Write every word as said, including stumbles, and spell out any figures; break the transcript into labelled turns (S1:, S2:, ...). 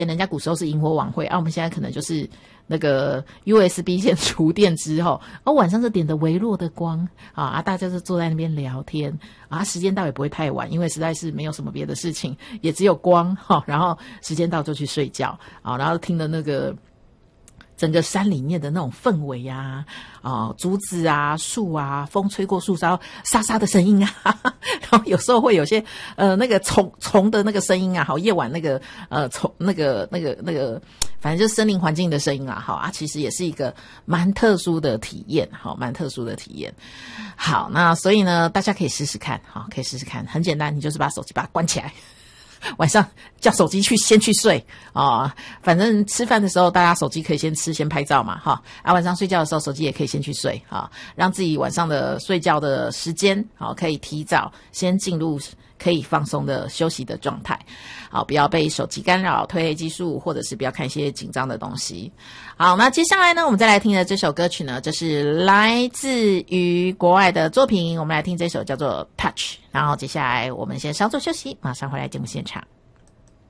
S1: 人家古时候是萤火晚会啊，我们现在可能就是那个 U S B 线触电之后，哦，晚上就点的微弱的光啊，啊，大家就坐在那边聊天啊，时间到也不会太晚，因为实在是没有什么别的事情，也只有光哈、啊，然后时间到就去睡觉啊，然后听的那个整个山里面的那种氛围啊，啊，竹子啊，树啊，风吹过树梢沙沙的声音啊，哈哈，然后有时候会有些呃那个虫虫的那个声音啊，好，夜晚那个呃虫那个那个那个，反正就是森林环境的声音啊，好啊，其实也是一个蛮特殊的体验，好，蛮特殊的体验。好，那所以呢，大家可以试试看，好，可以试试看，很简单，你就是把手机把它关起来。晚上叫手机去先去睡啊，反正吃饭的时候大家手机可以先吃先拍照嘛哈，啊晚上睡觉的时候手机也可以先去睡啊，让自己晚上的睡觉的时间好可以提早先进入可以放松的休息的状态，好，不要被手机干扰、褪黑激素，或者是不要看一些紧张的东西。好，那接下来呢，我们再来听的这首歌曲呢，这是来自于国外的作品，我们来听这首叫做 Touch。然后接下来我们先稍作休息，马上回来节目现场。